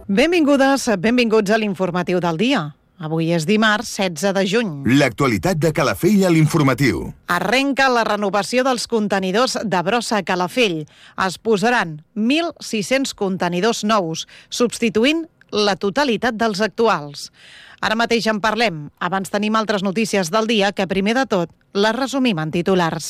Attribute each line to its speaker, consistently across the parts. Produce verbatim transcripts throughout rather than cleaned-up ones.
Speaker 1: Benvingudes, benvinguts a l'informatiu del dia. Avui és dimarts, setze de juny.
Speaker 2: L'actualitat de Calafell a l'informatiu.
Speaker 1: Arrenca la renovació dels contenidors de brossa a Calafell. Es posaran mil sis-cents contenidors nous, substituint la totalitat dels actuals. Ara mateix en parlem. Abans tenim altres notícies del dia que, primer de tot, les resumim en titulars.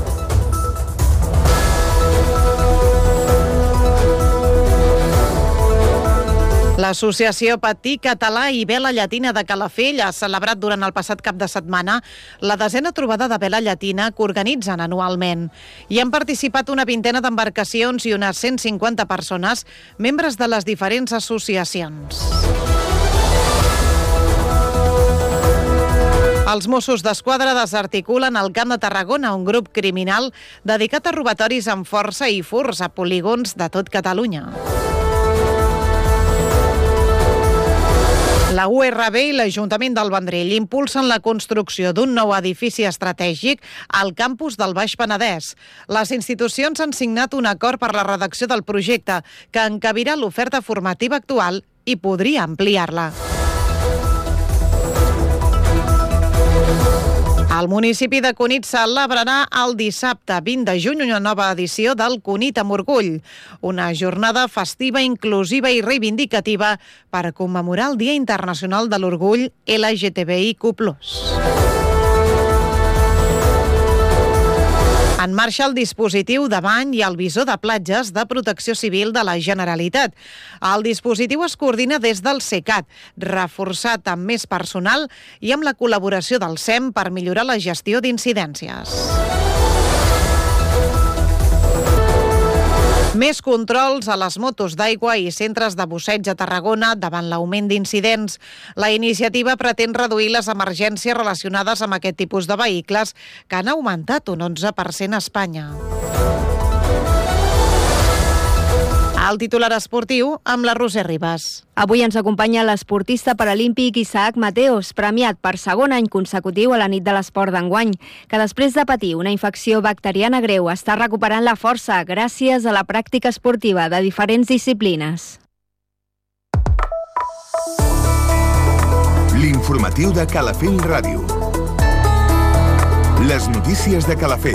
Speaker 1: L'Associació Patí Català i Vela Llatina de Calafell ha celebrat durant el passat cap de setmana la desena trobada de vela llatina que organitzen anualment. Hi han participat una vintena d'embarcacions i unes cent cinquanta persones, membres de les diferents associacions. Els Mossos d'Esquadra desarticulen al Camp de Tarragona un grup criminal dedicat a robatoris amb força i furts a polígons de tot Catalunya. La U R B i l'Ajuntament del Vendrell impulsen la construcció d'un nou edifici estratègic al campus del Baix Penedès. Les institucions han signat un acord per la redacció del projecte que encabirà l'oferta formativa actual i podria ampliar-la. El municipi de Cunit celebrarà el dissabte vint de juny una nova edició del Cunit amb Orgull, una jornada festiva, inclusiva i reivindicativa per commemorar el Dia Internacional de l'Orgull L G T B I Q plus. En marxa el dispositiu de bany i el visor de platges de Protecció Civil de la Generalitat. El dispositiu es coordina des del SECAT, reforçat amb més personal i amb la col·laboració del S E M per millorar la gestió d'incidències. Més controls a les motos d'aigua i centres de busseig a Tarragona davant l'augment d'incidents. La iniciativa pretén reduir les emergències relacionades amb aquest tipus de vehicles que han augmentat un onze per cent a Espanya. El titular esportiu amb la Roser Ribas.
Speaker 3: Avui ens acompanya l'esportista paralímpic Isaac Mateos, premiat per segon any consecutiu a la nit de l'esport d'enguany, que després de patir una infecció bacteriana greu està recuperant la força gràcies a la pràctica esportiva de diferents disciplines.
Speaker 2: L'informatiu de Calafell Ràdio. Les notícies de Calafell.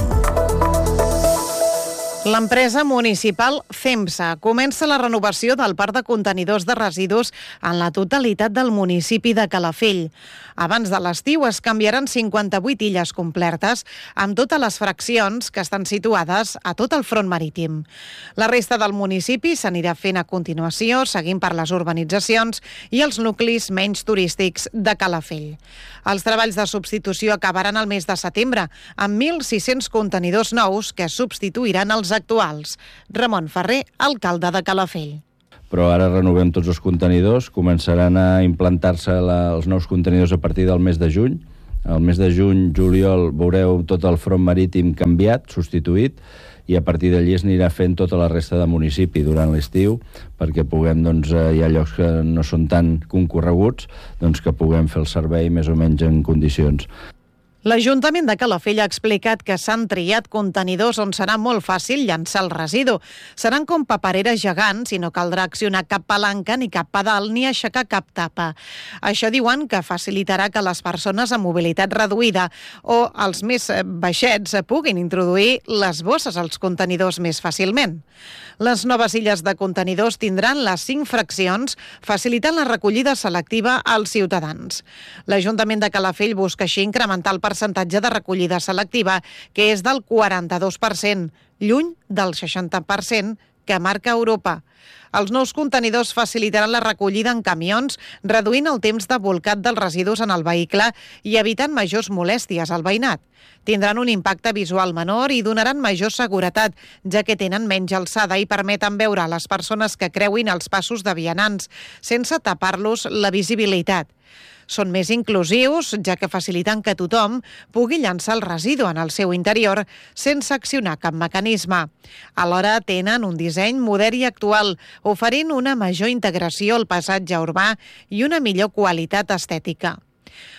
Speaker 1: L'empresa municipal CEMSA comença la renovació del parc de contenidors de residus en la totalitat del municipi de Calafell. Abans de l'estiu es canviaran cinquanta-vuit illes complertes amb totes les fraccions que estan situades a tot el front marítim. La resta del municipi s'anirà fent a continuació, seguint per les urbanitzacions i els nuclis menys turístics de Calafell. Els treballs de substitució acabaran el mes de setembre amb mil sis-cents contenidors nous que substituiran els actuals. Ramon Ferrer, alcalde de Calafell.
Speaker 4: Però ara renovem tots els contenidors, començaran a implantar-se la, els nous contenidors a partir del mes de juny. Al mes de juny, juliol, veureu tot el front marítim canviat, substituït, i a partir d'allí es anirà fent tota la resta de municipi durant l'estiu, perquè puguem, doncs, hi ha llocs que no són tan concorreguts, doncs que puguem fer el servei més o menys en condicions.
Speaker 1: L'Ajuntament de Calafell ha explicat que s'han triat contenidors on serà molt fàcil llançar el residu. Seran com papereres gegants i no caldrà accionar cap palanca ni cap pedal ni aixecar cap tapa. Això diuen que facilitarà que les persones amb mobilitat reduïda o els més baixets puguin introduir les bosses als contenidors més fàcilment. Les noves illes de contenidors tindran les cinc fraccions, facilitant la recollida selectiva als ciutadans. L'Ajuntament de Calafell busca així incrementar el percentatge de recollida selectiva, que és del quaranta-dos per cent, lluny del seixanta per cent que marca Europa. Els nous contenidors facilitaran la recollida en camions, reduint el temps de bolcat dels residus en el vehicle i evitant majors molèsties al veïnat. Tindran un impacte visual menor i donaran major seguretat, ja que tenen menys alçada i permeten veure les persones que creuin els passos de vianants, sense tapar-los la visibilitat. Són més inclusius, ja que faciliten que tothom pugui llançar el residu en el seu interior sense accionar cap mecanisme. Alhora tenen un disseny modern i actual, oferint una major integració al paisatge urbà i una millor qualitat estètica.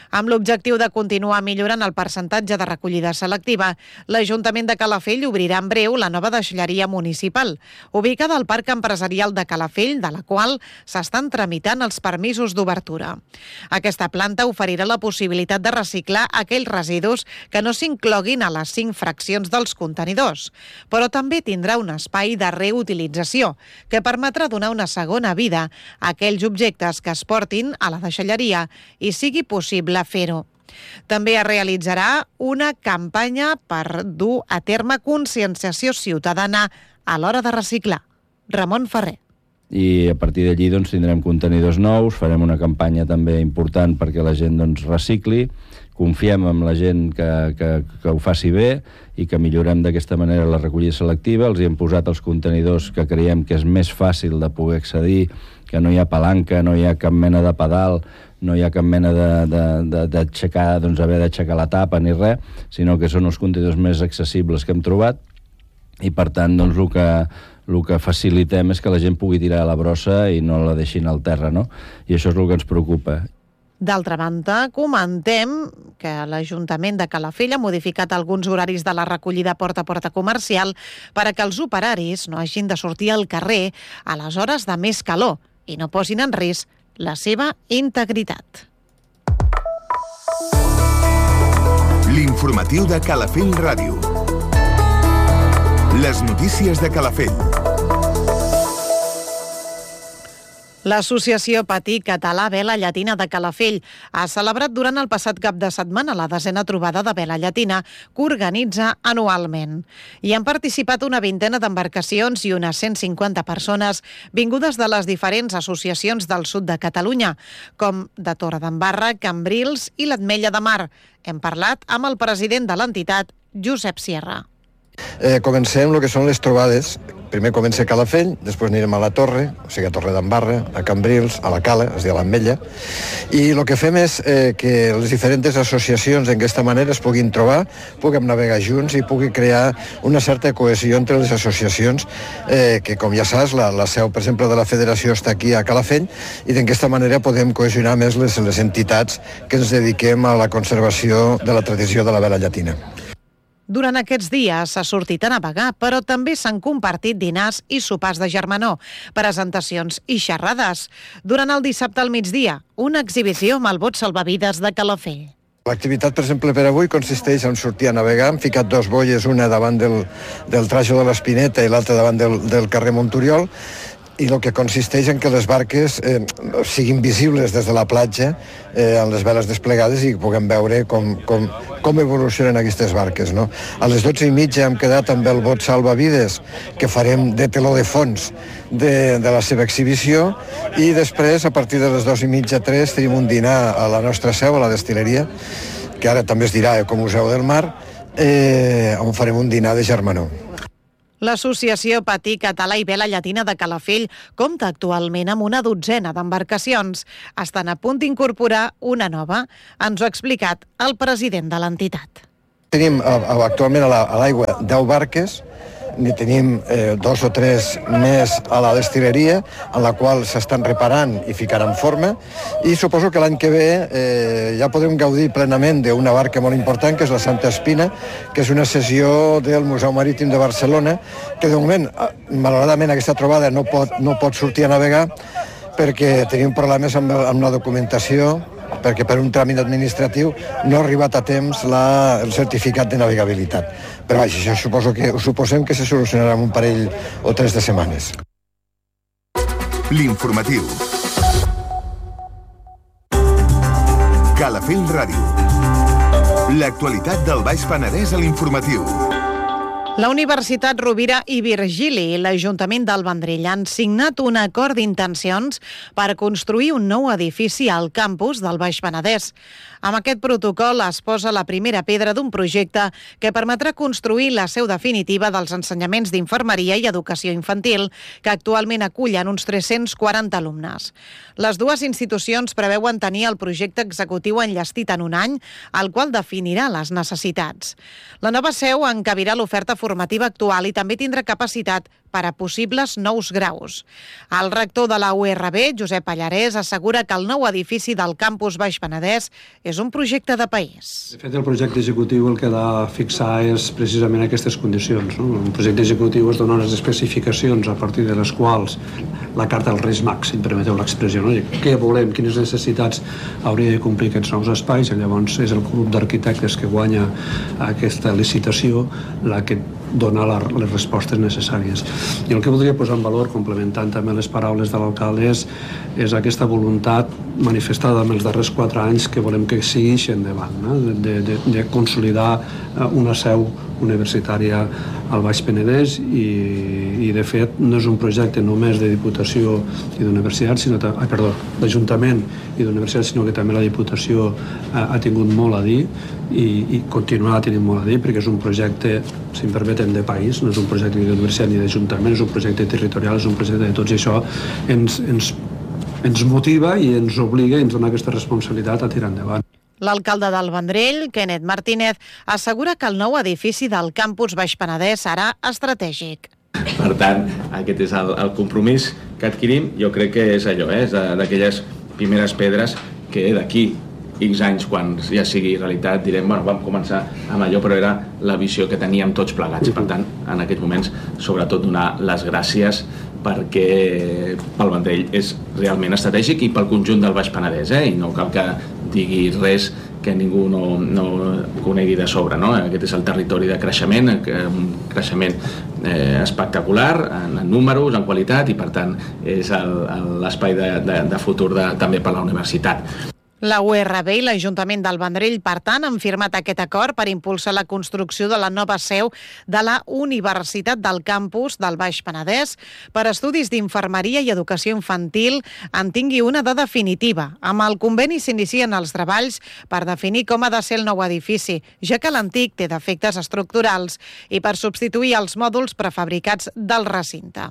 Speaker 1: Amb l'objectiu de continuar millorant el percentatge de recollida selectiva, l'Ajuntament de Calafell obrirà en breu la nova deixalleria municipal, ubicada al Parc Empresarial de Calafell, de la qual s'estan tramitant els permisos d'obertura. Aquesta planta oferirà la possibilitat de reciclar aquells residus que no s'incloguin a les cinc fraccions dels contenidors, però també tindrà un espai de reutilització que permetrà donar una segona vida a aquells objectes que es portin a la deixalleria i sigui possible fer-ho. També es realitzarà una campanya per dur a terme conscienciació ciutadana a l'hora de reciclar. Ramon Ferrer.
Speaker 4: I a partir d'allí doncs, tindrem contenidors nous, farem una campanya també important perquè la gent doncs, recicli, confiem en la gent que, que, que ho faci bé i que millorem d'aquesta manera la recollida selectiva. Els hi hem posat els contenidors que creiem que és més fàcil de poder accedir, que no hi ha palanca, no hi ha cap mena de pedal, no hi ha cap mena d'aixecar, doncs haver d'aixecar la tapa ni res, sinó que són els contenidors més accessibles que hem trobat i per tant doncs el que, el que facilitem és que la gent pugui tirar a la brossa i no la deixin al terra, no? I això és el que ens preocupa.
Speaker 1: D'altra banda, comentem que l'Ajuntament de Calafell ha modificat alguns horaris de la recollida porta a porta comercial per a que els operaris no hagin de sortir al carrer a les hores de més calor i no posin en risc la seva integritat.
Speaker 2: L'informatiu de Calafell Ràdio. Les notícies de Calafell.
Speaker 1: L'Associació Patí Català Vela Llatina de Calafell ha celebrat durant el passat cap de setmana la desena trobada de vela llatina que organitza anualment. Hi han participat una vintena d'embarcacions i unes cent cinquanta persones vingudes de les diferents associacions del sud de Catalunya, com de Torredembarra, Cambrils i l'Ametlla de Mar. Hem parlat amb el president de l'entitat, Josep Sierra.
Speaker 5: Eh, comencem el que són les trobades. Primer comença a Calafell, després anirem a la Torre, o sigui a Torredembarra, a Cambrils, a la Cala, és a dir, a l'Ametlla, i el que fem és eh, que les diferents associacions d'aquesta manera es puguin trobar, puguem navegar junts i pugui crear una certa cohesió entre les associacions, eh, que com ja saps, la, la seu, per exemple, de la federació està aquí a Calafell, i d'aquesta manera podem cohesionar més les, les entitats que ens dediquem a la conservació de la tradició de la vela llatina.
Speaker 1: Durant aquests dies s'ha sortit a navegar, però també s'han compartit dinars i sopars de germanor, presentacions i xerrades. Durant el dissabte al migdia, una exhibició amb el bot salvavides de Calafell.
Speaker 5: L'activitat, per exemple, per avui consisteix en sortir a navegar. Hem ficat dos boies, una davant del, del Trajo de l'Espineta i l'altra davant del, del carrer Monturiol, i el que consisteix en que les barques eh, siguin visibles des de la platja eh, amb les veles desplegades i puguem veure com, com, com evolucionen aquestes barques, no? A les dotze i mitja hem quedat amb el bot salvavides que farem de teló de fons de, de la seva exhibició, i després a partir de les dues i mitja, tres tenim un dinar a la nostra seu, a la destil·leria, que ara també es dirà com Museu del Mar, eh, on farem un dinar de germanor.
Speaker 1: L'Associació Patí Català i Vela Llatina de Calafell compta actualment amb una dotzena d'embarcacions. Estan a punt d'incorporar una nova. Ens ho ha explicat el president de l'entitat.
Speaker 5: Tenim actualment a l'aigua deu barques, n'hi tenim eh, dos o tres més a la destil·leria, en la qual s'estan reparant i ficant en forma, i suposo que l'any que ve eh, ja podrem gaudir plenament d'una barca molt important, que és la Santa Espina, que és una cessió del Museu Marítim de Barcelona, que de moment, malauradament, aquesta trobada no pot, no pot sortir a navegar perquè tenim problemes amb, amb la documentació, perquè per un tràmit administratiu no ha arribat a temps la, el certificat de navegabilitat. Però vaja, això suposo que, suposem que se solucionarà en un parell o tres de setmanes.
Speaker 2: L'informatiu. Calafell Ràdio. L'actualitat del Baix Penedès a l'informatiu.
Speaker 1: La Universitat Rovira i Virgili i l'Ajuntament del Vendrell han signat un acord d'intencions per construir un nou edifici al campus del Baix Penedès. Amb aquest protocol es posa la primera pedra d'un projecte que permetrà construir la seu definitiva dels ensenyaments d'infermeria i educació infantil, que actualment acullen uns tres-cents quaranta alumnes. Les dues institucions preveuen tenir el projecte executiu enllestit en un any, el qual definirà les necessitats. La nova seu encabirà l'oferta formativa actual i també tindrà capacitat per a possibles nous graus. El rector de la U R B, Josep Pallarès, assegura que el nou edifici del campus Baix Penedès és un projecte de país.
Speaker 6: De fet, el projecte executiu el que ha de fixar és precisament aquestes condicions. No? Un projecte executiu es dona unes especificacions a partir de les quals la carta dels Reis Mags, si em permeteu l'expressió, no? Què volem, quines necessitats hauria de complir aquests nous espais, i llavors és el grup d'arquitectes que guanya aquesta licitació la que dona les respostes necessàries. I el que voldria posar en valor, complementant també les paraules de l'alcalde, és, és aquesta voluntat manifestada en els darrers quatre anys que volem que sigui endavant, no? de, de, de consolidar una seu universitària al Baix Penedès i, i de fet no és un projecte només de Diputació i d'Universitat, sinó ah, perdó, d'Ajuntament i d'Universitat, sinó que també la Diputació ha, ha tingut molt a dir i, i continuarà tenint molt a dir, perquè és un projecte, si em permeten, de país, no és un projecte ni d'Universitat ni d'Ajuntament, és un projecte territorial, és un projecte de tots, i això ens, ens, ens motiva i ens obliga i ens dona aquesta responsabilitat a tirar endavant.
Speaker 1: L'alcalde del Vendrell, Kenneth Martínez, assegura que el nou edifici del campus Baix Penedès serà estratègic.
Speaker 7: Per tant, aquest és el, el compromís que adquirim. Jo crec que és allò, eh? És d'aquelles primeres pedres que d'aquí X anys, quan ja sigui realitat, direm, bueno, vam començar amb allò, però era la visió que teníem tots plegats. Per tant, en aquests moments, sobretot donar les gràcies perquè pel Vendrell és realment estratègic i pel conjunt del Baix Penedès, eh? I no cal que digui res que ningú no, no conegui de sobre, no? Aquest és el territori de creixement, un creixement eh, espectacular en, en números, en qualitat, i per tant és l'espai de, de, de futur de, també per la universitat.
Speaker 1: La U R B i l'Ajuntament del Vendrell, per tant, han firmat aquest acord per impulsar la construcció de la nova seu de la Universitat del Campus del Baix Penedès per estudis d'infermeria i educació infantil en tingui una de definitiva. Amb el conveni s'inicien els treballs per definir com ha de ser el nou edifici, ja que l'antic té defectes estructurals, i per substituir els mòduls prefabricats del recinte.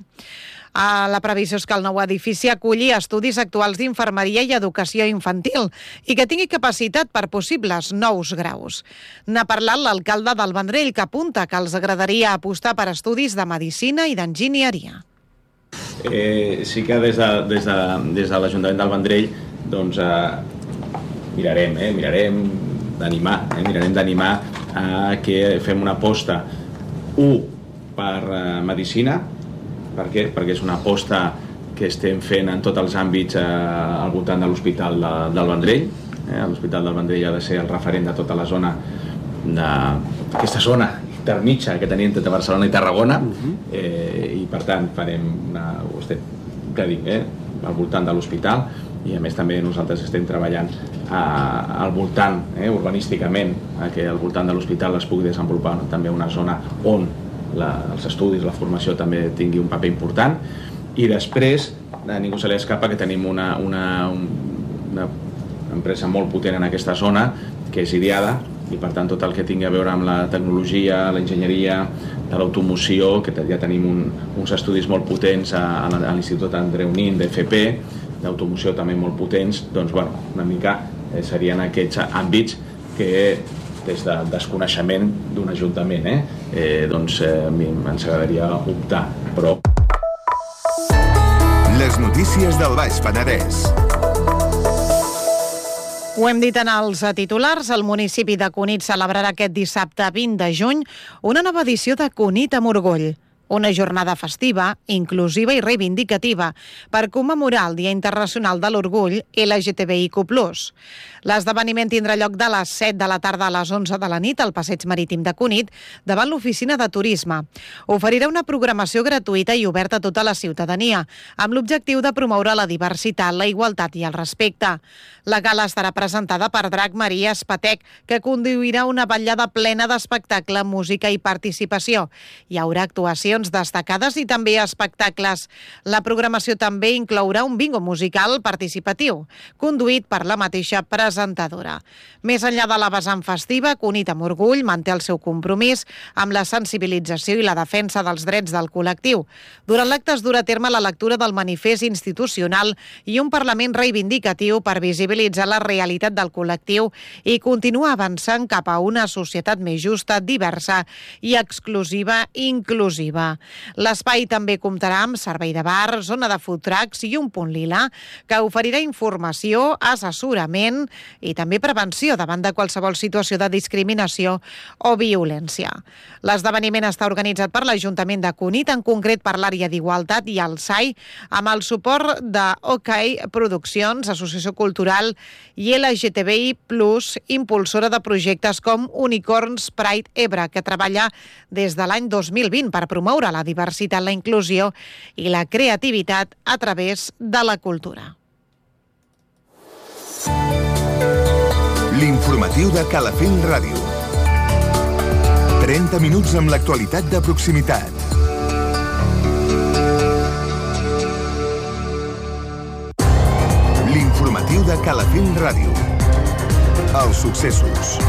Speaker 1: La previsió és que el nou edifici aculli estudis actuals d'infermeria i educació infantil i que tingui capacitat per possibles nous graus. N'ha parlat l'alcalde del Vendrell, que apunta que els agradaria apostar per estudis de medicina i d'enginyeria.
Speaker 7: Eh, sí que des de, des de, des de l'Ajuntament del Vendrell doncs, eh, mirarem, eh, mirarem d'animar, eh, mirarem d'animar a que fem una aposta, un, per eh, medicina. Per què? Perquè és una aposta que estem fent en tots els àmbits eh, al voltant de l'Hospital de, del Vendrell. Eh? L'Hospital del Vendrell ha de ser el referent de tota la zona, d'aquesta zona intermitja que tenim entre Barcelona i Tarragona, eh, i per tant farem una, ho estem, què dic, eh? al voltant de l'hospital, i a més també nosaltres estem treballant a, al voltant, eh, urbanísticament, a que al voltant de l'hospital es pugui desenvolupar també una zona on La, els estudis, la formació també tingui un paper important. I després, a ningú se li escapa que tenim una, una, una empresa molt potent en aquesta zona, que és Idiada, i per tant tot el que tingui a veure amb la tecnologia, la enginyeria, de l'automoció, que ja tenim un, uns estudis molt potents a, a l'Institut Andreu Nin d'F P, d'automoció també molt potents, doncs bueno, una mica eh, serien aquests àmbits que des de desconeixement d'un ajuntament, eh? Eh, doncs eh, a mi ens agradaria optar, però...
Speaker 2: Les notícies del Baix Penedès.
Speaker 1: Ho hem dit en els titulars, el municipi de Cunit celebrarà aquest dissabte vint de juny una nova edició de Cunit amb orgull. Una jornada festiva, inclusiva i reivindicativa per commemorar el Dia Internacional de l'Orgull L G T B I Q plus. L'esdeveniment tindrà lloc de les set de la tarda a les onze de la nit al Passeig Marítim de Cunit, davant l'oficina de turisme. Oferirà una programació gratuïta i oberta a tota la ciutadania, amb l'objectiu de promoure la diversitat, la igualtat i el respecte. La gala estarà presentada per Drac Maria Espatec, que conduirà una vetllada plena d'espectacle, música i participació. Hi haurà actuacions destacades i també espectacles. La programació també inclourà un bingo musical participatiu, conduït per la mateixa presentadora. Més enllà de la vessant festiva, Cunit amb orgull manté el seu compromís amb la sensibilització i la defensa dels drets del col·lectiu. Durant l'acte es durà a terme la lectura del manifest institucional i un Parlament reivindicatiu per visibilitzar la realitat del col·lectiu i continuar avançant cap a una societat més justa, diversa i exclusiva i inclusiva. alternativa. L'espai també comptarà amb servei de bar, zona de food trucks i un punt lila que oferirà informació, assessorament i també prevenció davant de qualsevol situació de discriminació o violència. L'esdeveniment està organitzat per l'Ajuntament de Cunit, en concret per l'àrea d'Igualtat i el S A I, amb el suport de OK Produccions, Associació Cultural i L G T B I plus, impulsora de projectes com Unicorns Pride Ebre, que treballa des de l'any dos mil vint per promoure la diversitat, la inclusió i la creativitat a través de la cultura.
Speaker 2: L'informatiu de Calafell Ràdio. trenta minuts amb l'actualitat de proximitat. L'informatiu de Calafell Ràdio. Els successos.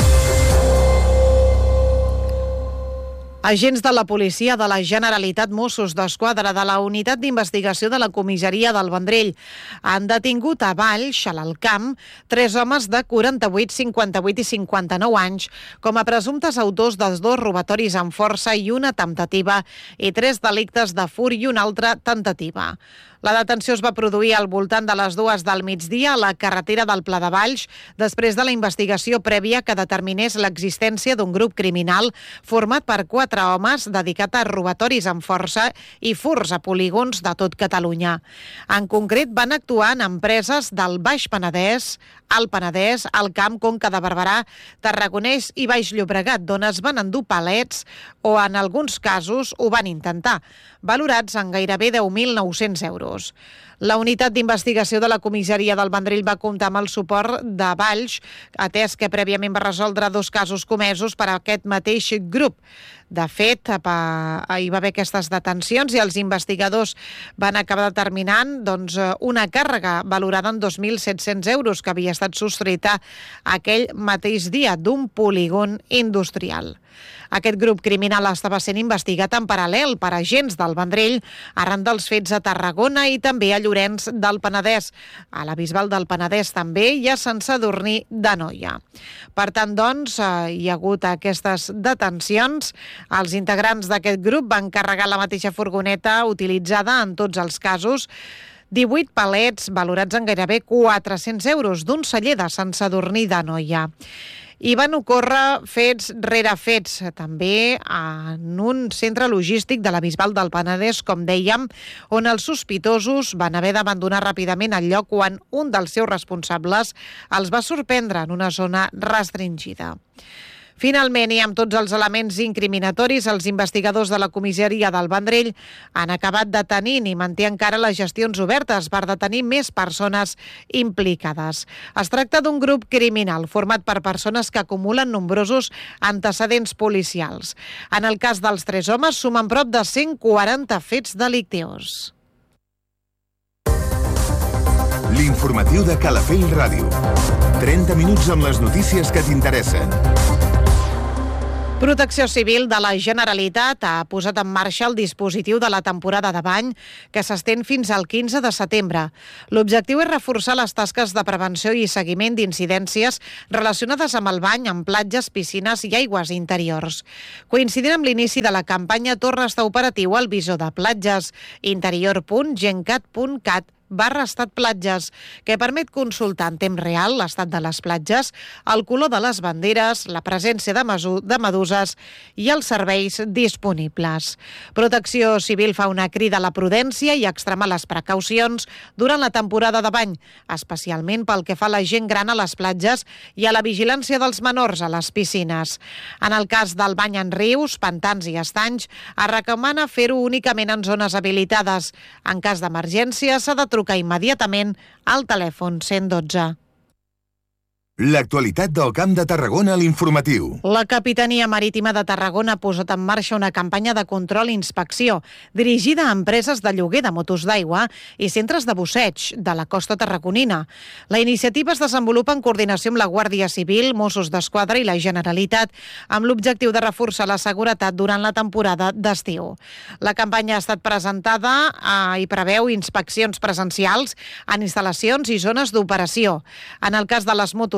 Speaker 1: Agents de la policia de la Generalitat, Mossos d'Esquadra de la Unitat d'Investigació de la Comissaria del Vendrell han detingut a Valls, a l'Alt Camp, tres homes de quaranta-vuit, cinquanta-vuit i cinquanta-nou anys com a presumptes autors dels dos robatoris amb força i una temptativa i tres delictes de furt i una altra tentativa. La detenció es va produir al voltant de les dues del migdia a la carretera del Pla de Valls, després de la investigació prèvia que determinés l'existència d'un grup criminal format per quatre homes dedicat a robatoris amb força i furts a polígons de tot Catalunya. En concret, van actuar en empreses del Baix Penedès, Alt Penedès, Alt Camp, Conca de Barberà, Tarragonès i Baix Llobregat, d'on es van endur palets o, en alguns casos, ho van intentar, valorats en gairebé deu mil nou-cents euros. La unitat d'investigació de la comissaria del Vendrell va comptar amb el suport de Valls, atès que prèviament va resoldre dos casos comesos per a aquest mateix grup. De fet, hi va haver aquestes detencions i els investigadors van acabar determinant doncs, una càrrega valorada en dos mil set-cents euros que havia estat sostreta aquell mateix dia d'un polígon industrial. Aquest grup criminal estava sent investigat en paral·lel per agents del Vendrell arran dels fets a Tarragona i també a Llorenç del Penedès, a la Bisbal del Penedès també i a Sant Sadurní d'Anoia. Per tant, doncs, hi ha hagut aquestes detencions. Els integrants d'aquest grup van carregar la mateixa furgoneta utilitzada en tots els casos, divuit palets valorats en gairebé quatre-cents euros d'un celler de Sant Sadurní d'Anoia. I van ocórrer fets rere fets, també en un centre logístic de la Bisbal del Penedès, com dèiem, on els sospitosos van haver d'abandonar ràpidament el lloc quan un dels seus responsables els va sorprendre en una zona restringida. Finalment, i amb tots els elements incriminatoris, els investigadors de la comissaria del Vendrell han acabat detenint i manté encara les gestions obertes per detenir més persones implicades. Es tracta d'un grup criminal format per persones que acumulen nombrosos antecedents policials. En el cas dels tres homes, sumen prop de cent quaranta fets delictius.
Speaker 2: L'informatiu de Calafell Ràdio. trenta minuts amb les notícies que t'interessen.
Speaker 1: Protecció Civil de la Generalitat ha posat en marxa el dispositiu de la temporada de bany que s'estén fins al quinze de setembre. L'objectiu és reforçar les tasques de prevenció i seguiment d'incidències relacionades amb el bany en platges, piscines i aigües interiors. Coincidint amb l'inici de la campanya, torna a estar operatiu el visor de platges interior punt gencat punt cat barra estat platges, que permet consultar en temps real l'estat de les platges, el color de les banderes, la presència de, de meduses i els serveis disponibles. Protecció Civil fa una crida a la prudència i a extremar les precaucions durant la temporada de bany, especialment pel que fa a la gent gran a les platges i a la vigilància dels menors a les piscines. En el cas del bany en rius, pantans i estanys, es recomana fer-ho únicament en zones habilitades. En cas d'emergència, s'ha de trucar immediatament al telèfon cent dotze.
Speaker 2: L'actualitat del Camp de Tarragona a l'informatiu.
Speaker 1: La Capitania Marítima de Tarragona ha posat en marxa una campanya de control i inspecció dirigida a empreses de lloguer de motos d'aigua i centres de busseig de la costa tarragonina. La iniciativa es desenvolupa en coordinació amb la Guàrdia Civil, Mossos d'Esquadra i la Generalitat, amb l'objectiu de reforçar la seguretat durant la temporada d'estiu. La campanya ha estat presentada eh, i preveu inspeccions presencials en instal·lacions i zones d'operació. En el cas de les motos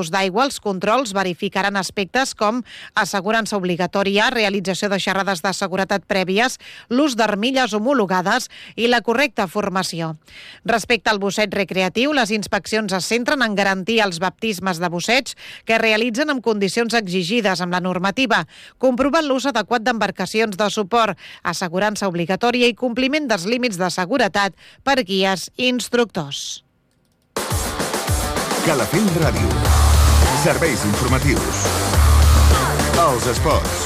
Speaker 1: l'ús d'aigua, els controls verificaran aspectes com assegurança obligatòria, realització de xerrades de seguretat prèvies, l'ús d'armilles homologades i la correcta formació. Respecte al busseig recreatiu, les inspeccions es centren en garantir els baptismes de busseig que realitzen amb condicions exigides amb la normativa, comprovant l'ús adequat d'embarcacions de suport, assegurança obligatòria i compliment dels límits de seguretat per guies i instructors.
Speaker 2: Calafell Ràdio. Serveis informatius. Els esports.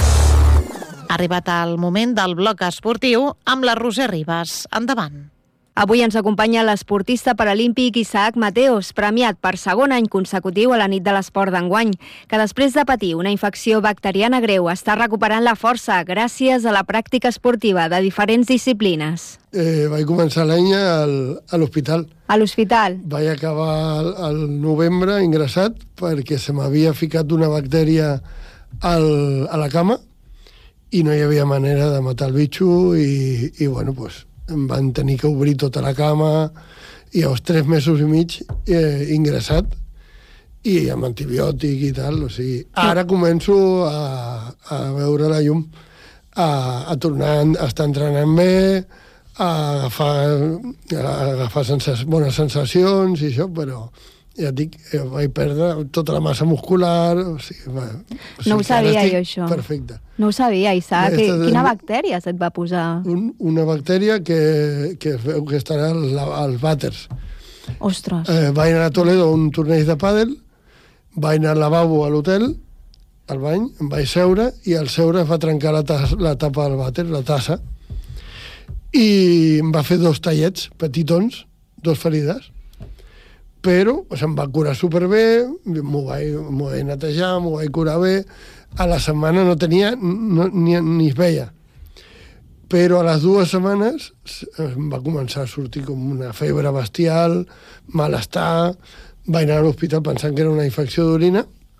Speaker 1: Ha arribat el moment del bloc esportiu amb la Roser Ribas. Endavant.
Speaker 3: Avui ens acompanya l'esportista paralímpic Isaac Mateos, premiat per segon any consecutiu a la nit de l'esport d'enguany, que després de patir una infecció bacteriana greu està recuperant la força gràcies a la pràctica esportiva de diferents disciplines.
Speaker 8: Eh, vaig començar l'any al, a l'hospital.
Speaker 3: A l'hospital?
Speaker 8: Vaig acabar al, al novembre ingressat perquè se m'havia ficat una bactèria al, a la cama i no hi havia manera de matar el bitxo i, i bueno, pues, em van tenir que obrir tota la cama i als tres mesos i mig eh, ingressat i amb antibiòtic i tal, o sigui, ara començo a, a veure la llum, a, a tornar a estar entrenant bé, a agafar, a agafar sensas, bones sensacions i això, però ja et dic, eh, vaig perdre tota la massa muscular, o sigui, va, o sigui
Speaker 3: no ho sabia jo, això.
Speaker 8: Perfecte.
Speaker 3: No ho sabia, Isaac.
Speaker 8: Ja,
Speaker 3: Quina de... bactèria se't va posar?
Speaker 8: Un, una bactèria que, que es veu que estarà als, als vàters.
Speaker 3: Ostres.
Speaker 8: Eh, vaig anar a Toledo a un torneig de pàdel, vaig anar al lavabo a l'hotel, al bany, em vaig seure, i al seure es va trencar la, tassa, la tapa del vàter, la tassa, i em va fer dos tallets petitons, dos ferides, però se'm va curar superbé, m'ho vaig, m'ho vaig netejar, m'ho vaig curar bé, a la setmana no tenia, no, ni, ni es veia. Però a les dues setmanes em va començar a sortir com una febre bestial, malestar, vaig anar a l'hospital pensant que era una infecció d'orina,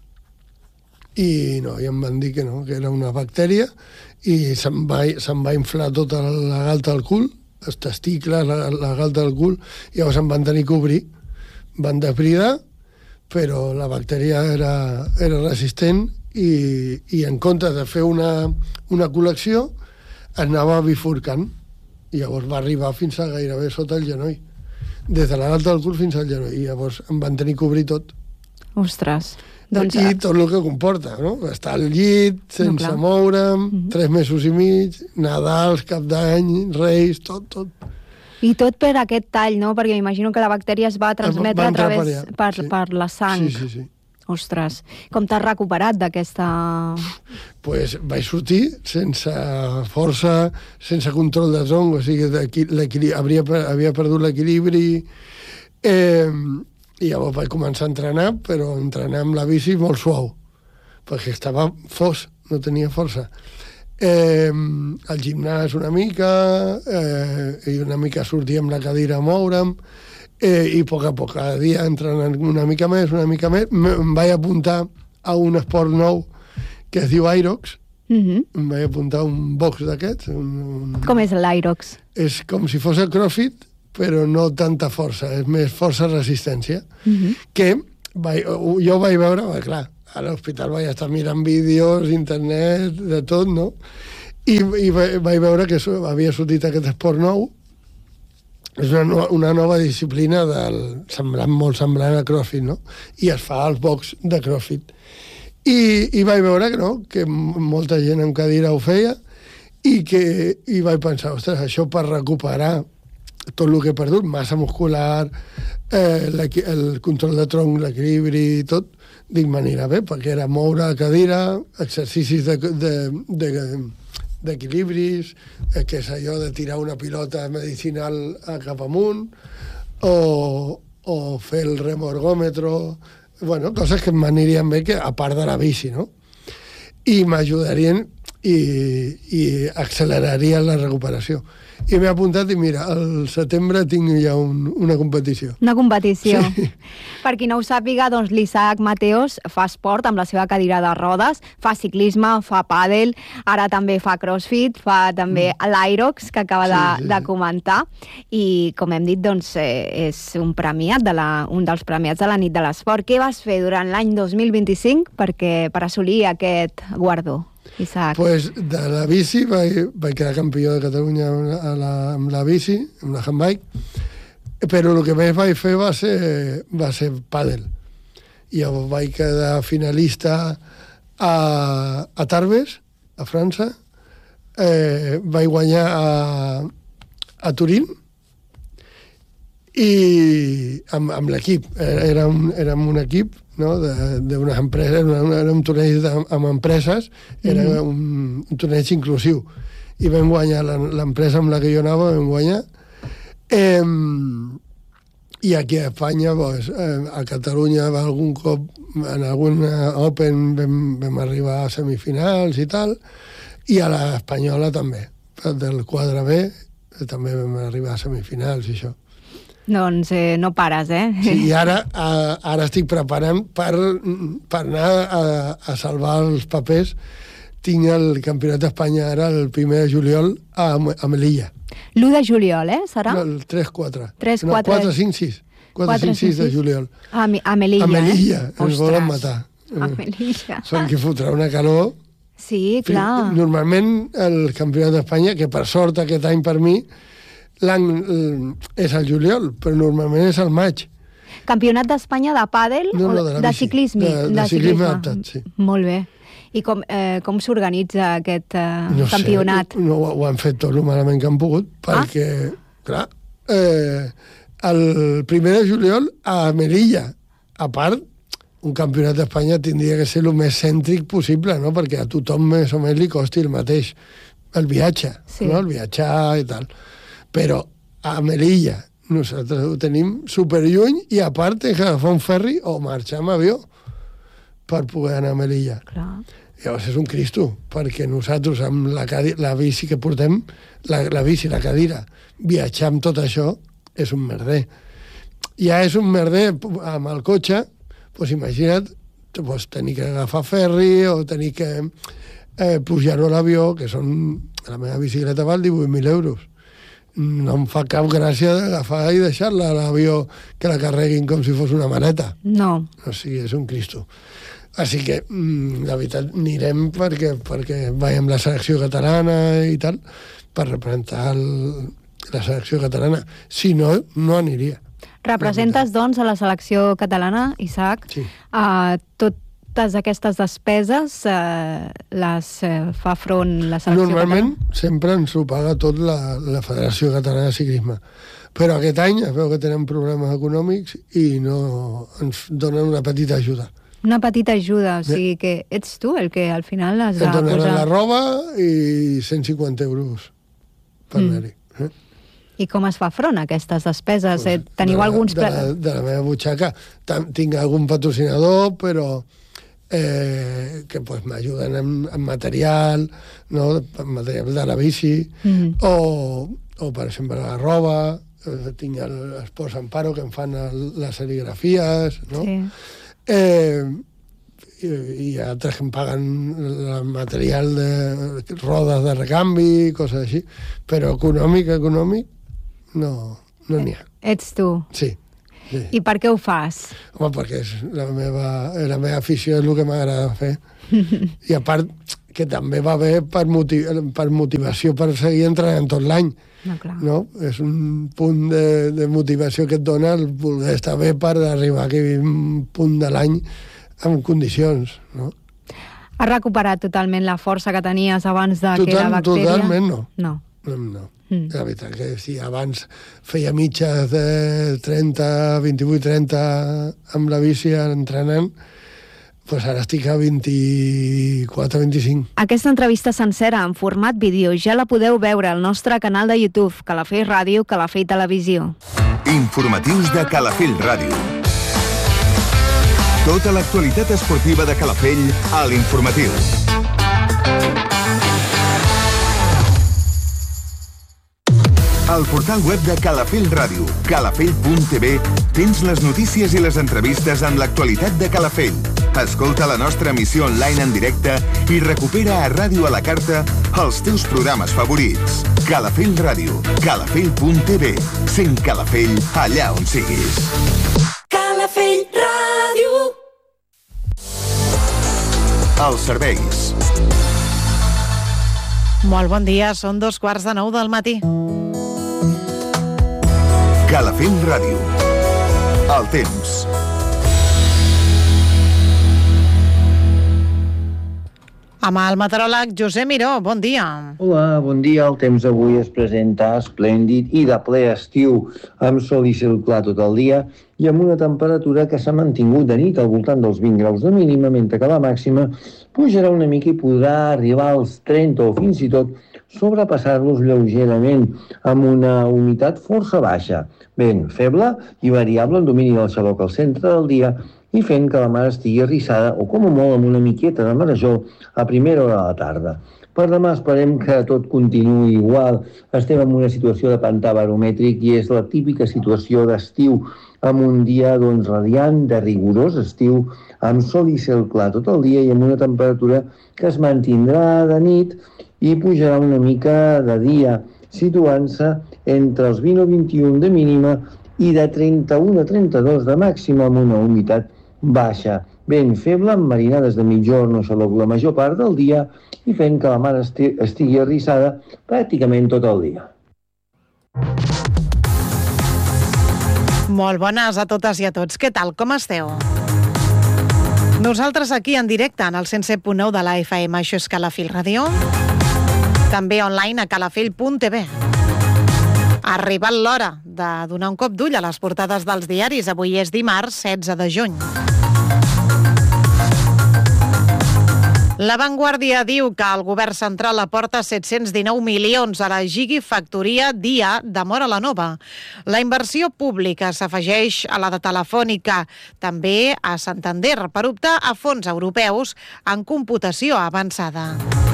Speaker 8: i no, i em van dir que no, que era una bactèria, i se'm va, se'm va inflar tota la galta del cul, els testicles, la, la galta del cul, i llavors em van tenir que obrir. Van depridar, però la bactèria era, era resistent i, i en comptes de fer una, una col·lecció anava bifurcant i llavors va arribar fins a gairebé sota el genoll, des de la galta del cul fins al genoll, i llavors em van tenir que obrir tot.
Speaker 3: Ostres. Doncs...
Speaker 8: I tot el que comporta, no? Estar al llit, sense no, moure'm, mm-hmm. tres mesos i mig, Nadals, Cap d'Any, Reis, tot, tot.
Speaker 3: I tot per aquest tall, no? Perquè m'imagino que la bactèria es va transmetre va a través per, per, sí. per la sang.
Speaker 8: Sí, sí, sí.
Speaker 3: Ostres, com t'has recuperat d'aquesta...
Speaker 8: Pues vaig sortir sense força, sense control de tronc, o sigui, havia, havia perdut l'equilibri, eh, i llavors vaig començar a entrenar, però entrenar amb la bici molt suau, perquè estava fos, no tenia força. Eh, al gimnàs una mica, eh, i una mica sortir amb la cadira a moure'm, eh, i a poc a poc, cada dia entrenant una mica més, una mica més, em vaig apuntar a un esport nou que es diu Irox. Mm-hmm. Em vaig apuntar a un box d'aquests. Un, un...
Speaker 3: Com és l'Irox?
Speaker 8: És com si fos el CrossFit, però no tanta força, és més força-resistència, mm-hmm. que vaig, jo vaig veure, bé, clar, a l'hospital vaig estar mirant vídeos, internet, de tot, no? I, i vaig veure que havia sortit aquest esport nou. És una, no, una nova disciplina del, semblant, molt semblant a CrossFit, no? I es fa als box de CrossFit. I, i vaig veure que no, que molta gent amb cadira ho feia, i que i vaig pensar, ostres, això per recuperar tot el que he perdut, massa muscular, eh, el control de tronc, l'equilibri i tot, dic, m'anirà bé, perquè era moure la cadira, exercicis de, de, de, d'equilibris, eh, que és allò de tirar una pilota medicinal cap amunt, o, o fer el remorgòmetre, bueno, coses que m'anirien bé, que, a part de la bici, no? I m'ajudarien i, i accelerarien la recuperació. I m'he apuntat i mira, al setembre tinc ja un, una competició.
Speaker 3: Una competició.
Speaker 8: Sí.
Speaker 3: Per qui no ho sàpiga, doncs l'Isaac Mateos fa esport amb la seva cadira de rodes, fa ciclisme, fa pàdel, ara també fa crossfit, fa també mm. l'Irox, que acaba sí, de, sí, de comentar, i com hem dit, doncs eh, és un premiat, de la, un dels premiats de la nit de l'esport. Què vas fer durant l'any dos mil vint-i-cinc perquè, per assolir aquest guardó? Isaac.
Speaker 8: Pues de la bici vaig, vaig quedar campió de Catalunya a la, amb la bici, amb la handbike, però el que més vaig fer va ser, va ser pàdel. I jo vaig quedar finalista a, a Tarbes, a França, eh, vaig guanyar a, a Turín, i amb, amb l'equip, érem, érem un equip, no? d'unes empreses, era, era un torneig de, amb empreses, era mm-hmm. un, un torneig inclusiu, i vam guanyar l'empresa amb la que jo anava, vam guanyar. Eh, I aquí a Espanya, pues, eh, a Catalunya, algun cop, en algun Open vam, vam arribar a semifinals i tal, i a l'Espanyola també, del quadre B, també vam arribar a semifinals i això.
Speaker 3: Doncs eh, no pares, eh?
Speaker 8: Sí, i ara, a, ara estic preparant per, per anar a, a salvar els papers. Tinc el Campionat d'Espanya ara el primer de juliol a, a Melilla.
Speaker 3: l'u de juliol, eh? Serà?
Speaker 8: No, el tres quatre.
Speaker 3: tres quatre.
Speaker 8: No, quatre cinc sis. quatre cinc sis de juliol.
Speaker 3: A, a Melilla,
Speaker 8: A Melilla,
Speaker 3: eh?
Speaker 8: ens volen matar.
Speaker 3: A Melilla.
Speaker 8: Són que fotrà una calor.
Speaker 3: Sí, clar.
Speaker 8: Normalment el Campionat d'Espanya, que per sort aquest any per mi, l'any és al juliol, però normalment és al maig.
Speaker 3: Campionat d'Espanya de pàdel
Speaker 8: no, no,
Speaker 3: o
Speaker 8: de,
Speaker 3: de ciclisme?
Speaker 8: De, de, de ciclisme adaptat, sí.
Speaker 3: Molt bé. I com, eh, com s'organitza aquest eh,
Speaker 8: no
Speaker 3: campionat?
Speaker 8: Sé, no, ho han fet tot el malament que han pogut, perquè, ah? clar, eh, el primer de juliol a Melilla, a part, un campionat d'Espanya tindria que ser el més cèntric possible, no? Perquè a tothom més o menys li costi el mateix, el viatge, sí. no? El viatjar i tal. Però a Melilla nosaltres ho tenim superlluny i a part hem d'agafar un ferri o marxar amb avió per poder anar a Melilla.
Speaker 3: Clar.
Speaker 8: Llavors és un cristo, perquè nosaltres amb la, la bici que portem, la, la bici, la cadira, viatjar amb tot això és un merder. Ja és un merder amb el cotxe, doncs imagina't doncs, tenir que agafar ferri o tenir que eh, pujar-ho a l'avió, que són, la meva bicicleta val divuit mil euros. No em fa cap gràcia d'agafar i deixar-la a l'avió que la carreguin com si fos una maneta.
Speaker 3: No.
Speaker 8: O sigui, és un cristo. Així que, mm, la veritat, anirem perquè, perquè veiem la selecció catalana i tal, per representar el, la selecció catalana. Si no, no aniria.
Speaker 3: Representes, doncs, a la selecció catalana, Isaac.
Speaker 8: Sí.
Speaker 3: Uh, tot totes aquestes despeses eh, les eh, fa front la selecció
Speaker 8: Normalment,
Speaker 3: catalana?
Speaker 8: Normalment sempre ens ho paga tot la, la Federació Catalana de Ciclisme. Però aquest any es veu que tenen problemes econòmics i no ens donen una petita ajuda.
Speaker 3: Una petita ajuda, o sigui que ets tu el que al final has de
Speaker 8: posar... Et donen
Speaker 3: posar...
Speaker 8: la roba i cent cinquanta euros per mm. anar-hi. Eh?
Speaker 3: I com es fa front a aquestes despeses? Pues, eh, teniu
Speaker 8: de,
Speaker 3: alguns...
Speaker 8: De, la, de la meva butxaca. Tinc algun patrocinador, però... Eh, que pues, m'ajuden amb, amb material, no? Amb material de la bici, mm-hmm. o, o, per exemple, la roba. Eh, tinc l'Esports Amparo, que em fan el, les serigrafies, no? Sí. Eh, i, i altres que em paguen el material de rodes de recanvi, coses així. Però econòmic, econòmic, no n'hi no ha.
Speaker 3: Ets tu.
Speaker 8: Sí. Sí.
Speaker 3: I per què ho fas?
Speaker 8: Home, perquè és la meva, la meva afició és el que m'agrada fer. I a part, que també va bé per, motiv, per motivació per seguir entrenant tot l'any.
Speaker 3: No, clar.
Speaker 8: No? És un punt de, de motivació que et dona el voler estar bé per arribar a aquell punt de l'any amb condicions, no?
Speaker 3: Has recuperat totalment la força que tenies abans de
Speaker 8: Total,
Speaker 3: que la bactèria...
Speaker 8: Totalment no.
Speaker 3: No.
Speaker 8: No, no. Mm. La veritat que si abans feia mitges de trenta, vint-i-vuit trenta amb la bici entrenant, doncs ara estic a vint-i-quatre vint-i-cinc.
Speaker 3: Aquesta entrevista sencera en format vídeo ja la podeu veure al nostre canal de YouTube, Calafell Ràdio, Calafell Televisió.
Speaker 2: Informatius de Calafell Ràdio. Tota l'actualitat esportiva de Calafell a l'Informatiu. Al portal web de Calafell Ràdio, calafell punt t v, tens les notícies i les entrevistes en l'actualitat de Calafell. Escolta la nostra emissió online en directe i recupera a Ràdio a la Carta els teus programes favorits. Calafell Ràdio, calafell punt t v. Sent Calafell allà on siguis.
Speaker 9: Calafell Ràdio.
Speaker 2: Els serveis.
Speaker 1: Molt bon dia, són dos quarts de nou del matí.
Speaker 2: Calafell Ràdio. El temps.
Speaker 1: Amb el meteoròleg Josep Miró, bon dia.
Speaker 10: Hola, bon dia. El temps avui es presenta esplèndid i de ple estiu, amb sol i cel clar tot el dia i amb una temperatura que s'ha mantingut de nit al voltant dels vint graus de mínima, mentre que la màxima pujarà una mica i podrà arribar als trenta o fins i tot sobrepassar-los lleugerament amb una humitat força baixa. Vent feble i variable en domini del xaloc al centre del dia i fent que la mar estigui arrissada o com a molt amb una miqueta de marejor a primera hora de la tarda. Per demà esperem que tot continuï igual. Estem en una situació de pantà baromètric i és la típica situació d'estiu, amb un dia doncs, radiant, de rigorós estiu, amb sol i cel clar tot el dia i amb una temperatura que es mantindrà de nit i pujarà una mica de dia, situant-se entre els vint o vint-i-un de mínima i de trenta-un a trenta-dos de màxima amb una humitat baixa. Vent feble amb marinades de mitjorn o xaloc la major part del dia i fent que la mar esti- estigui arrissada pràcticament tot el dia.
Speaker 1: Molt bones a totes i a tots. Què tal? Com esteu? Nosaltres aquí en directe en el cent set punt nou de la F M, això és Calafell Ràdio. També online a calafell punt t v. Ha arribat l'hora de donar un cop d'ull a les portades dels diaris. Avui és dimarts, setze de juny. La Vanguardia diu que el govern central aporta set-cents dinou milions a la gigafactoria Dia de Móra la Nova. La inversió pública s'afegeix a la de Telefònica, també a Santander, per optar a fons europeus en computació avançada.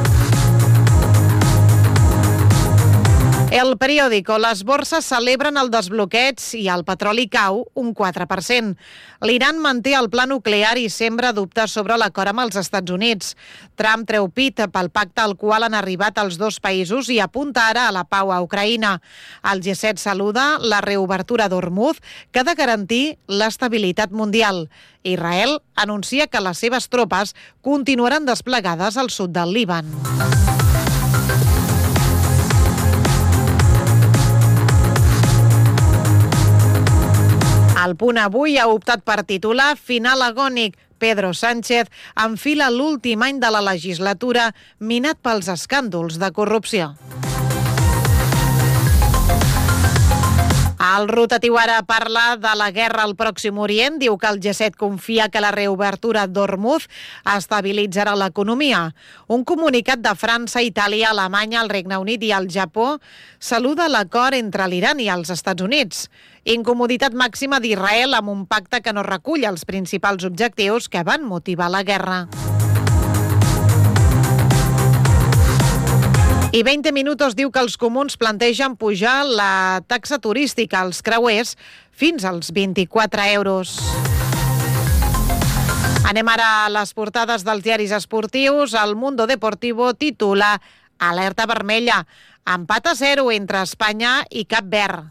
Speaker 1: El periòdico, les borses celebren el desbloqueig i el petroli cau un quatre per cent. L'Iran manté el pla nuclear i sembra dubtes sobre l'acord amb els Estats Units. Trump treu pit pel pacte al qual han arribat els dos països i apunta ara a la pau a Ucraïna. El G set saluda la reobertura d'Hormuz, que ha de garantir l'estabilitat mundial. Israel anuncia que les seves tropes continuaran desplegades al sud del Líban. El Punt avui ha optat per titular Final agònic. Pedro Sánchez enfila l'últim any de la legislatura minat pels escàndols de corrupció. El rotatiu ara parla de la guerra al Pròxim Orient. Diu que el G set confia que la reobertura d'Hormuz estabilitzarà l'economia. Un comunicat de França, Itàlia, Alemanya, el Regne Unit i el Japó saluda l'acord entre l'Iran i els Estats Units. Incomoditat màxima d'Israel amb un pacte que no recull els principals objectius que van motivar la guerra. I vint minuts diu que els comuns plantegen pujar la taxa turística als creuers fins als vint-i-quatre euros. Anem ara a les portades dels diaris esportius. El Mundo Deportivo titula Alerta vermella, empat a zero entre Espanya i Cap Verd.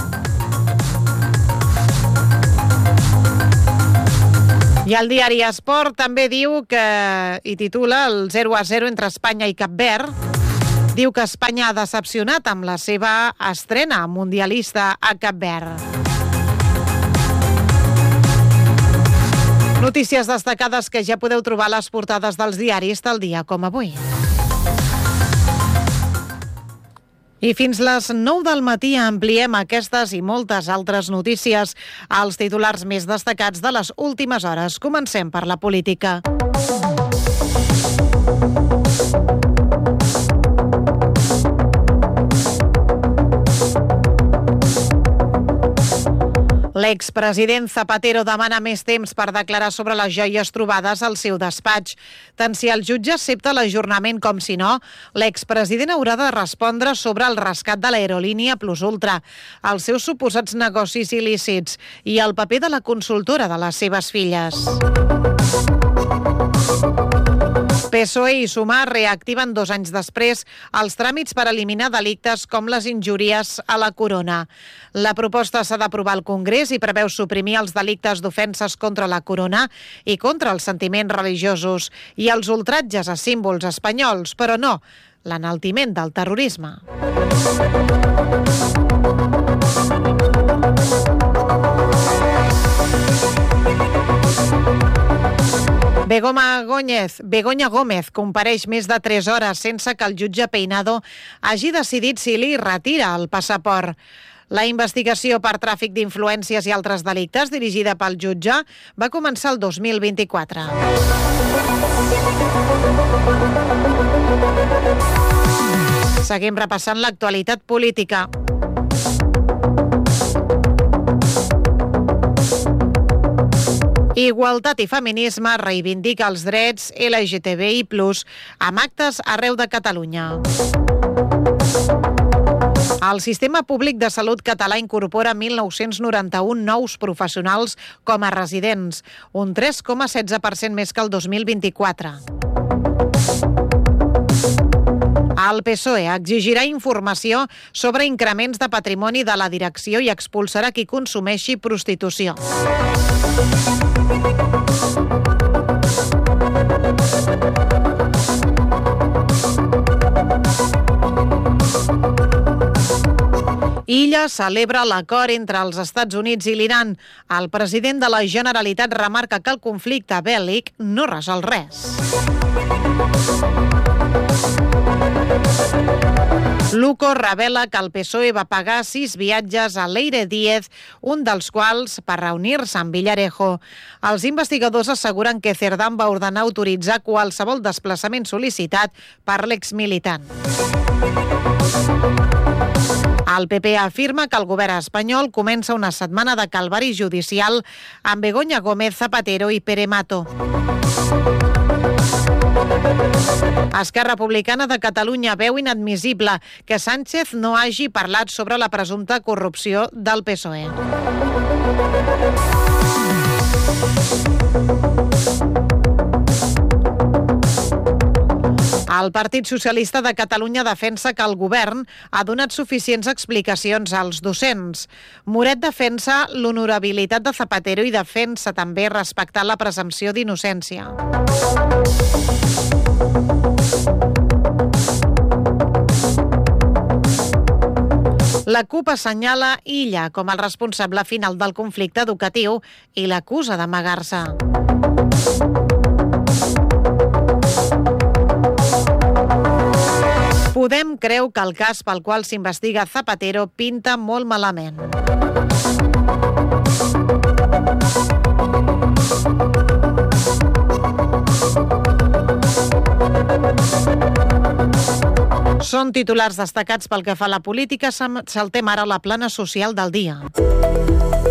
Speaker 1: I el diari Esport també diu que, i titula el zero a zero entre Espanya i Cap Verd. Diu que Espanya ha decepcionat amb la seva estrena mundialista a Cap Verd. Notícies destacades que ja podeu trobar a les portades dels diaris tal dia com avui. I fins les nou del matí ampliem aquestes i moltes altres notícies als titulars més destacats de les últimes hores. Comencem per la política. L'expresident Zapatero demana més temps per declarar sobre les joies trobades al seu despatx. Tant si el jutge accepta l'ajornament com si no, l'expresident haurà de respondre sobre el rescat de l'aerolínia Plus Ultra, els seus suposats negocis il·lícits i el paper de la consultora de les seves filles. P S O E i Sumar reactiven dos anys després els tràmits per eliminar delictes com les injúries a la corona. La proposta s'ha d'aprovar al Congrés i preveu suprimir els delictes d'ofenses contra la corona i contra els sentiments religiosos i els ultratges a símbols espanyols, però no l'enaltiment del terrorisme. Begoma Gómez, Begoña Gómez compareix més de tres hores sense que el jutge Peinado hagi decidit si li retira el passaport. La investigació per tràfic d'influències i altres delictes dirigida pel jutge va començar el dos mil vint-i-quatre. Seguim repassant l'actualitat política. Igualtat i feminisme reivindica els drets L G T B I plus, amb actes arreu de Catalunya. El sistema públic de salut català incorpora mil nou-cents noranta-un nous professionals com a residents, un tres coma setze per cent més que el dos mil vint-i-quatre. El P S O E exigirà informació sobre increments de patrimoni de la direcció i expulsarà qui consumeixi prostitució. Illa celebra l'acord entre els Estats Units i l'Iran. El president de la Generalitat remarca que el conflicte bèl·lic no resol res. Luco revela que el P S O E va pagar sis viatges a Leire Díez, un dels quals per reunir-se amb Villarejo. Els investigadors asseguren que Cerdán va ordenar autoritzar qualsevol desplaçament sol·licitat per l'exmilitant. El P P afirma que el govern espanyol comença una setmana de calvari judicial amb Begoña Gómez, Zapatero i Pere Mato. Esquerra Republicana de Catalunya veu inadmissible que Sánchez no hagi parlat sobre la presumpta corrupció del P S O E. El Partit Socialista de Catalunya defensa que el govern ha donat suficients explicacions als docents. Moret defensa l'honorabilitat de Zapatero i defensa també respectar la presumpció d'innocència. La CUP assenyala Illa com el responsable final del conflicte educatiu i l'acusa d'amagar-se. Podem creu que el cas pel qual s'investiga Zapatero pinta molt malament. Són titulars destacats pel que fa a la política. Saltem ara a la plana social del dia.